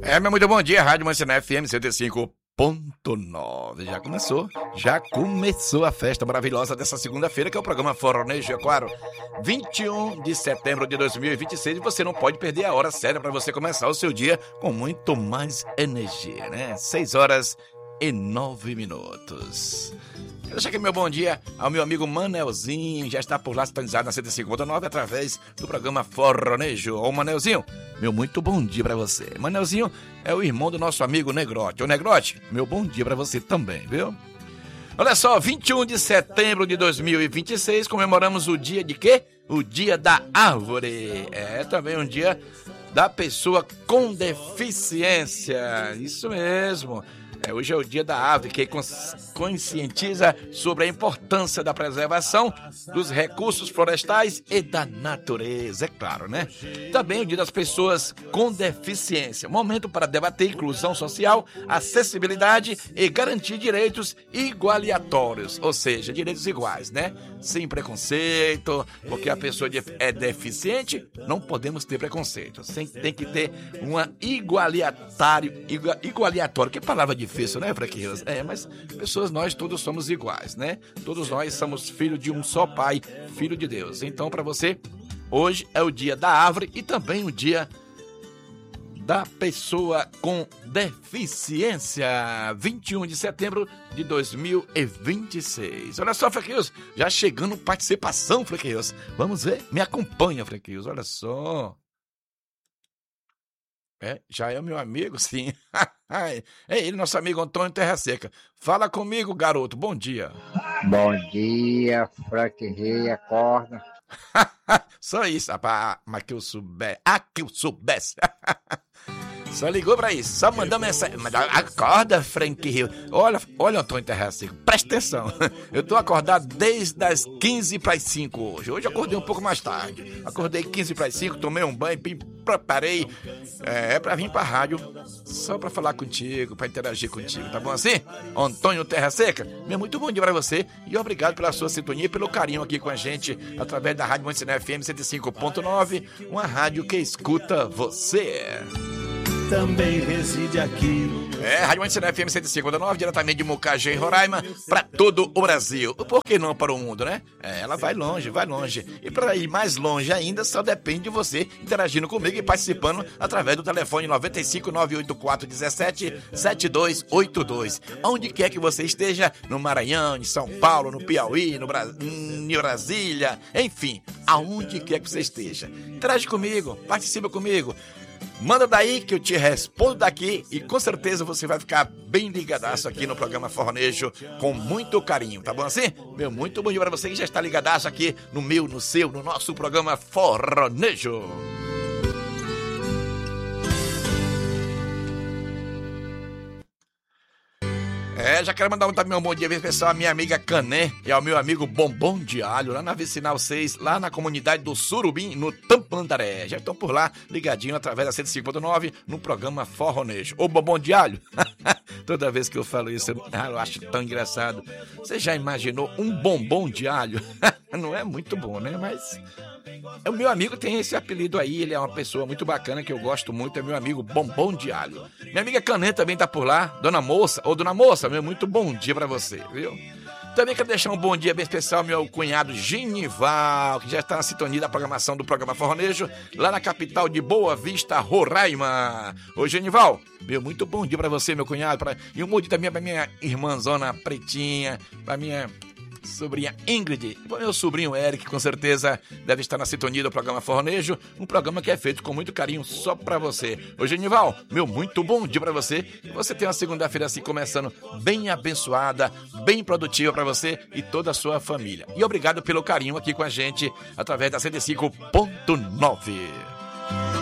Meu muito bom dia, Rádio Mansinã FM 105.9. Já começou a festa maravilhosa dessa segunda-feira, que é o programa Forronejo, é claro, 21 de setembro de 2026, e você não pode perder a hora certa para você começar o seu dia com muito mais energia, né? 6h09. Quero deixar aqui meu bom dia ao meu amigo Manelzinho, já está por lá sintonizado na 105.9 através do programa Forronejo. Ô Manelzinho, meu muito bom dia pra você. Manelzinho é o irmão do nosso amigo Negrote. Ô Negrote, meu bom dia pra você também, viu? Olha só, 21 de setembro de 2026, comemoramos o dia de quê? O dia da árvore. É também um dia da pessoa com deficiência. Isso mesmo. Hoje é o dia da árvore, que conscientiza sobre a importância da preservação dos recursos florestais e da natureza, é claro, né? Também o dia das pessoas com deficiência, momento para debater inclusão social, acessibilidade e garantir direitos igualitários, ou seja, direitos iguais, né? Sem preconceito, porque a pessoa é deficiente, não podemos ter preconceito, tem que ter uma igualitário, que palavra difícil, né, Fraquinhos? Mas pessoas, nós todos somos iguais, né? Todos nós somos filhos de um só pai, filho de Deus. Então, para você, hoje é o dia da árvore e também o dia da pessoa com deficiência, 21 de setembro de 2026. Olha só, Fraquinhos, já chegando participação, Fraquinhos. Vamos ver? Me acompanha, Fraquinhos, olha só. Já é o meu amigo, sim. É ele, nosso amigo Antônio Terra Seca. Fala comigo, garoto. Bom dia. Bom dia, Frank Rei, acorda. Só isso, rapaz. Mas que eu soubesse. Só ligou pra isso, só mandou mensagem. Acorda, Frank Rio. Olha, Antônio Terra Seca, presta atenção. Eu tô acordado desde as 4:45 hoje. Hoje eu acordei um pouco mais tarde. Acordei 4:45, tomei um banho, preparei pra vir pra rádio, só pra falar contigo, pra interagir contigo, tá bom assim? Antônio Terra Seca, meu muito bom dia pra você e obrigado pela sua sintonia e pelo carinho aqui com a gente, através da Rádio Mansinã FM 105.9, uma rádio que escuta você. Também reside aqui. Rádio Mansinã FM 105.9, diretamente de Mucagê, em Roraima, para todo o Brasil. Por que não para o mundo, né? Ela vai longe. E para ir mais longe ainda, só depende de você interagindo comigo e participando através do telefone 95 984 17 7282. Onde quer que você esteja, no Maranhão, em São Paulo, no Piauí, em Brasília, enfim, aonde quer que você esteja. Interage comigo, participa comigo. Manda daí que eu te respondo daqui e com certeza você vai ficar bem ligadaço aqui no programa Forronejo com muito carinho, tá bom assim? Meu muito bom dia para você que já está ligadaço aqui no nosso programa Forronejo. Já quero mandar também um bom dia especial à minha amiga Cané e ao meu amigo Bombom de Alho, lá na Vicinal 6, lá na comunidade do Surubim, no Tampandaré. Já estão por lá, ligadinho através da 105.9, no programa Forronejo. Ô Bombom de Alho, toda vez que eu falo isso, eu acho tão engraçado. Você já imaginou um bombom de alho? Não é muito bom, né? Mas o meu amigo tem esse apelido aí, ele é uma pessoa muito bacana que eu gosto muito, é meu amigo Bombom de Alho. Minha amiga Cané também tá por lá, Dona Moça, meu muito bom dia pra você, viu? Também quero deixar um bom dia bem especial ao meu cunhado Genival, que já está na sintonia da programação do programa Forronejo, lá na capital de Boa Vista, Roraima. Ô Genival, meu muito bom dia pra você, meu cunhado, e um bom dia também pra minha irmãzona Pretinha, pra minha sobrinha Ingrid e para meu sobrinho Eric, com certeza deve estar na sintonia do programa Forronejo, um programa que é feito com muito carinho só para você. Ô Genival, meu muito bom dia para você, e você tem uma segunda-feira assim começando bem abençoada, bem produtiva para você e toda a sua família. E obrigado pelo carinho aqui com a gente através da 105.9.